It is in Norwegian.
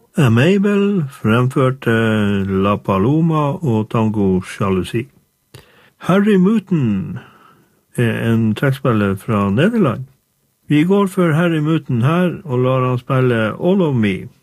Mabel fremførte La Paloma og Tango Jalousie. Harry Mooten en trekkspiller fra Nederland. Vi går for Harry Mooten her og lar han spille All of Me.